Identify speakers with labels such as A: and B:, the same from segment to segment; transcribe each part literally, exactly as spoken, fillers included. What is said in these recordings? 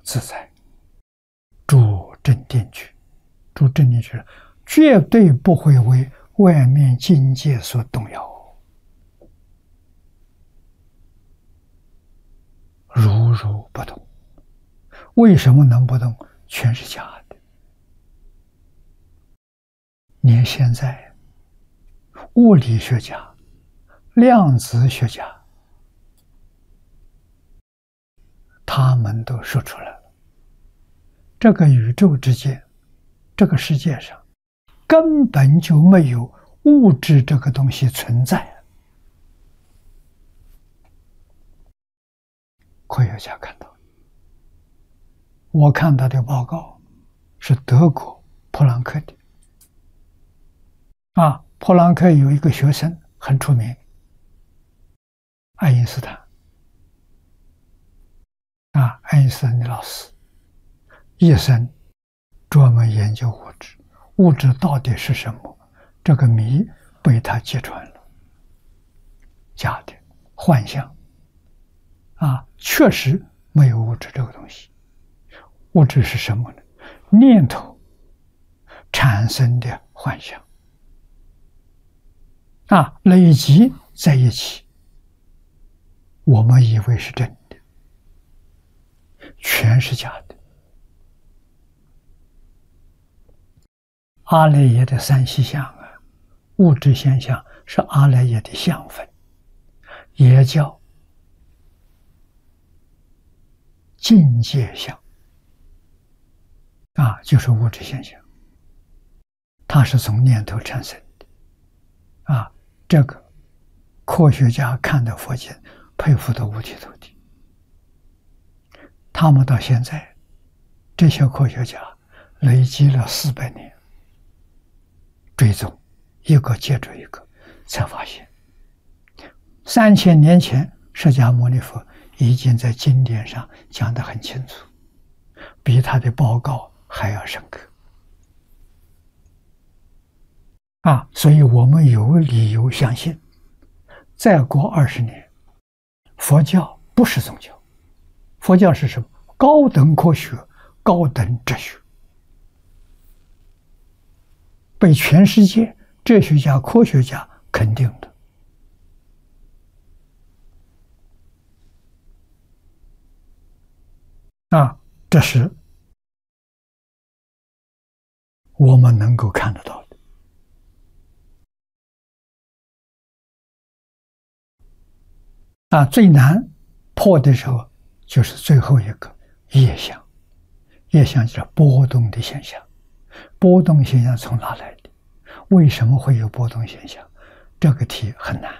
A: 自在，住正定去。住正定去，绝对不会为外面境界所动摇，如如不动。为什么能不动？全是假的。连现在物理学家、量子学家，他们都说出来了，这个宇宙之间，这个世界上根本就没有物质这个东西存在。科学家看到，我看到的报告是德国普朗克的。啊，普朗克有一个学生很出名，爱因斯坦。啊，爱因斯坦的老师，一生专门研究物质，物质到底是什么？这个谜被他揭穿了。假的，幻象。啊，确实没有物质这个东西。物质是什么呢？念头产生的幻象。啊，累积在一起，我们以为是真的，全是假的。阿赖耶的三细相啊，物质现象是阿赖耶的相分，也叫境界相。啊，就是物质现象，它是从念头产生的。啊，这个科学家看到佛经，佩服得五体投地。他们到现在，这些科学家累积了四百年，追踪一个接着一个，才发现三千年前释迦牟尼佛已经在经典上讲得很清楚，比他的报告还要深刻。啊，所以我们有理由相信，再过二十年，佛教不是宗教，佛教是什么？高等科学、高等哲学，被全世界哲学家、科学家肯定的。啊，这是我们能够看得到的。啊，最难破的时候就是最后一个业相。业相就是波动的现象。波动现象从哪来的？为什么会有波动现象？这个题很难。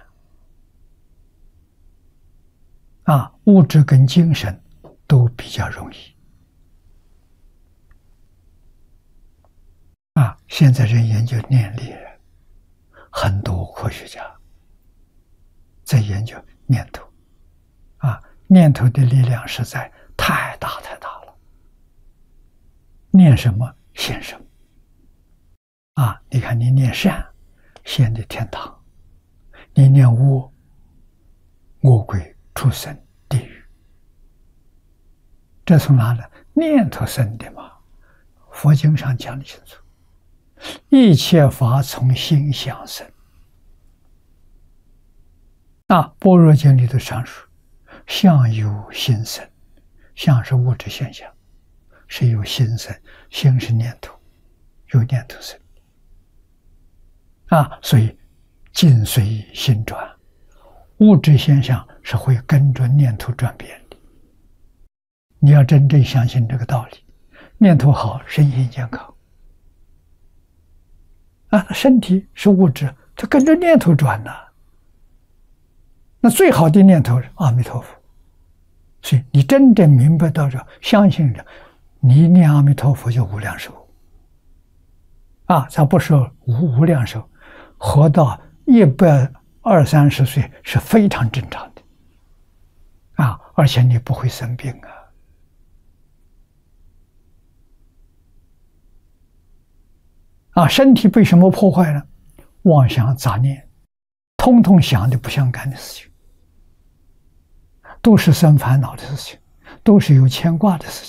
A: 啊，物质跟精神都比较容易。啊，现在人研究念力，很多科学家在研究念头。啊，念头的力量实在太大太大了。念什么现什么。啊，你看你念善，现的天堂；你念恶，恶鬼、畜生、地狱。这从哪来？念头生的嘛。佛经上讲得清楚，一切法从心想生。啊，般若经里头上说，相由心生，相是物质现象，是由心生，心是念头，由念头生。啊，所以境随心转，物质现象是会跟着念头转变的。你要真正相信这个道理，念头好，身心健康。啊，身体是物质，它跟着念头转呢。那最好的念头是阿弥陀佛。所以你真正明白到这，相信着，你念阿弥陀佛就无量寿。啊，咱不说无无量寿，活到一百二三十岁是非常正常的。啊，而且你不会生病啊。啊，身体被什么破坏了？妄想杂念，通通想的不相干的事情，都是生烦恼的事情，都是有牵挂的事情。